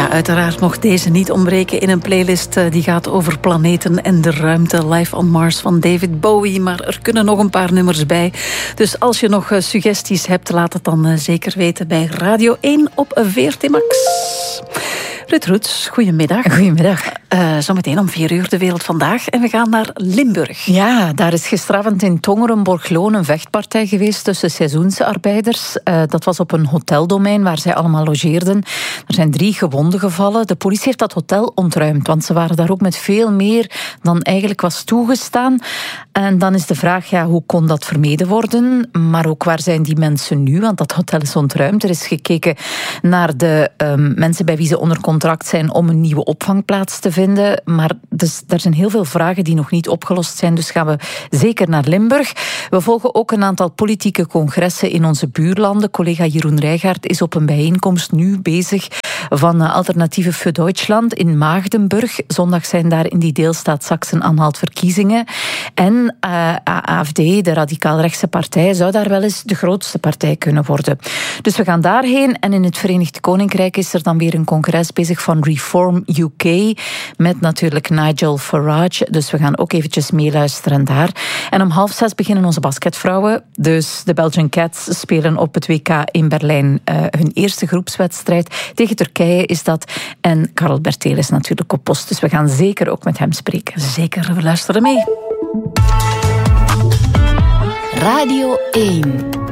Ja, uiteraard mocht deze niet ontbreken in een playlist die gaat over planeten en de ruimte. Life on Mars van David Bowie, maar er kunnen nog een paar nummers bij. Dus als je nog suggesties hebt, laat het dan zeker weten bij Radio 1 op VRT Max. Ruud Roets, goedemiddag. Goedemiddag. Zometeen om 4 uur de wereld vandaag. En we gaan naar Limburg. Ja, daar is gisteravond in Tongeren-Borgloon een vechtpartij geweest tussen seizoensarbeiders. Dat was op een hoteldomein waar zij allemaal logeerden. Er zijn 3 gewonden gevallen. De politie heeft dat hotel ontruimd, want ze waren daar ook met veel meer dan eigenlijk was toegestaan. En dan is de vraag, hoe kon dat vermeden worden? Maar ook, waar zijn die mensen nu? Want dat hotel is ontruimd. Er is gekeken naar de mensen bij wie ze onder contract zijn om een nieuwe opvangplaats te vinden. Maar dus, er zijn heel veel vragen die nog niet opgelost zijn. Dus gaan we zeker naar Limburg. We volgen ook een aantal politieke congressen in onze buurlanden. Collega Jeroen Rijgaard is op een bijeenkomst nu bezig van Alternatieve für Deutschland in Maagdenburg. Zondag zijn daar in die deelstaat Sachsen-Anhalt verkiezingen. En AfD, de radicaal-rechtse partij, zou daar wel eens de grootste partij kunnen worden. Dus we gaan daarheen. En in het Verenigd Koninkrijk is er dan weer een congres bezig van Reform UK, met natuurlijk Nigel Farage. Dus we gaan ook eventjes meeluisteren daar. En om 5:30 beginnen onze basketvrouwen. Dus de Belgian Cats spelen op het WK in Berlijn hun eerste groepswedstrijd. Tegen Turkije is dat. En Karel Bertel is natuurlijk op post. Dus we gaan zeker ook met hem spreken. Zeker, we luisteren mee. Radio 1